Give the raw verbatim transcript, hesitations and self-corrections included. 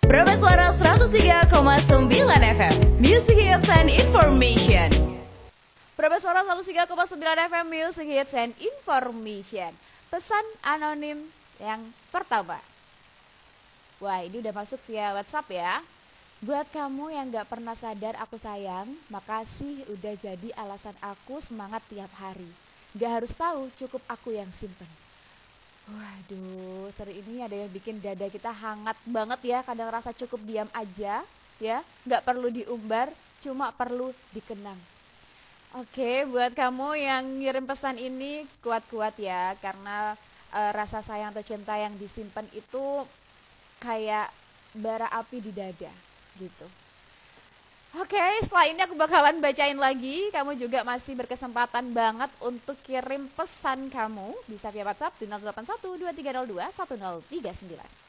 Prabes Suara seratus tiga koma sembilan F M, Music Hits and Information. Prabes Suara seratus tiga koma sembilan F M, Music Hits and Information. Pesan anonim yang pertama. Wah, ini udah masuk via WhatsApp ya. Buat kamu yang gak pernah sadar aku sayang, makasih udah jadi alasan aku semangat tiap hari. Gak harus tahu, cukup aku yang simpen. Waduh, seri ini ada yang bikin dada kita hangat banget ya. Kadang rasa cukup diam aja ya, gak perlu diumbar, cuma perlu dikenang. Oke, buat kamu yang ngirim pesan ini kuat-kuat ya. Karena e, rasa sayang atau cinta yang disimpan itu kayak bara api di dada gitu. Oke, setelah ini aku bakalan bacain lagi. Kamu juga masih berkesempatan banget untuk kirim pesan kamu. Bisa via WhatsApp di nol delapan satu dua tiga nol dua satu nol tiga sembilan.